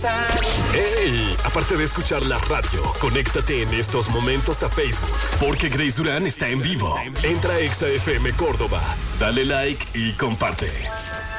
¡Ey! Aparte de escuchar la radio, conéctate en estos momentos a Facebook, porque Grace Durán está en vivo. Entra a Exa FM Córdoba, dale like y comparte.